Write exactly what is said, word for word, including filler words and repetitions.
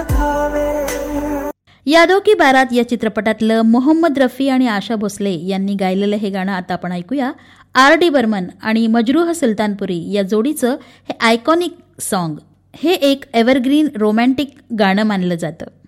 यादो की बारात या चित्रपटातलं मोहम्मद रफी आणि आशा भोसले यांनी गायलेलं हे गाणं आता आपण ऐकूया. आर डी बर्मन आणि मजरूह सुलतानपुरी या जोडीचं हे आयकॉनिक सॉन्ग हे एक एव्हरग्रीन रोमॅन्टिक गाणं मानलं जातं.